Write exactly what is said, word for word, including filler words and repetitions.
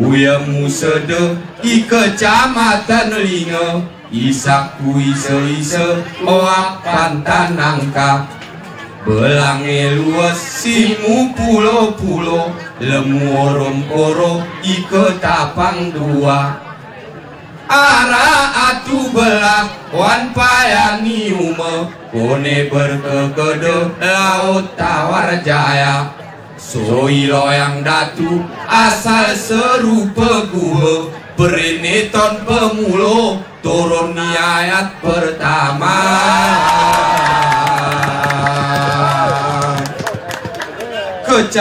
Uyamu sede i kecamatan Linga Isak kuise ise oak pantan nangka Belange luas simu pulo-pulo Lemu orom-oro i ketapang dua Ara atu belah wan payani ume Kone berkekede laut tawar jaya Soi loyang datu asal serupa gua Bereneton pemulo turun di ayat pertama Keca